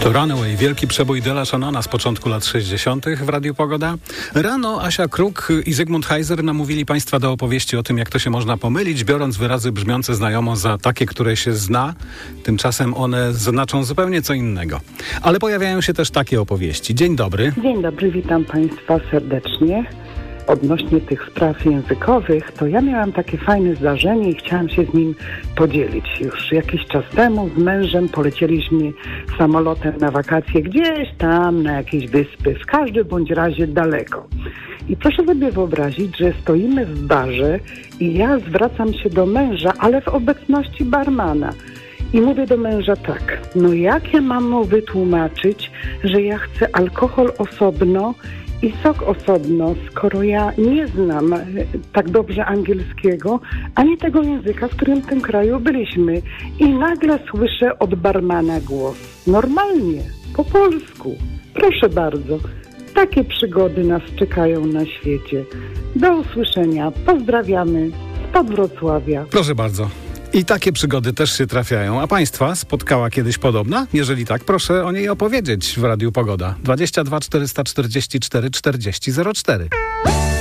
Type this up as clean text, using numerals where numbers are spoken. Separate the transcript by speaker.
Speaker 1: To Runaway, wielki przebój Dela Shannona z początku lat 60. w Radiu Pogoda. Rano Asia Kruk i Zygmunt Heiser namówili Państwa do opowieści o tym, jak to się można pomylić, biorąc wyrazy brzmiące znajomo za takie, które się zna. Tymczasem one znaczą zupełnie co innego. Ale pojawiają się też takie opowieści. Dzień dobry.
Speaker 2: Dzień dobry, witam Państwa serdecznie. Odnośnie tych spraw językowych, to ja miałam takie fajne zdarzenie i chciałam się z nim podzielić. Już jakiś czas temu z mężem polecieliśmy samolotem na wakacje gdzieś tam na jakieś wyspy, w każdym bądź razie daleko. I proszę sobie wyobrazić, że stoimy w barze i ja zwracam się do męża, ale w obecności barmana. I mówię do męża tak, no jak ja mam mu wytłumaczyć, że ja chcę alkohol osobno i sok osobno, skoro ja nie znam tak dobrze angielskiego, ani tego języka, w którym w tym kraju byliśmy. I nagle słyszę od barmana głos. Normalnie, po polsku. Proszę bardzo. Takie przygody nas czekają na świecie. Do usłyszenia. Pozdrawiamy spod Wrocławia.
Speaker 1: Proszę bardzo. I takie przygody też się trafiają. A Państwa spotkała kiedyś podobna? Jeżeli tak, proszę o niej opowiedzieć w Radiu Pogoda. 22 444 40 04.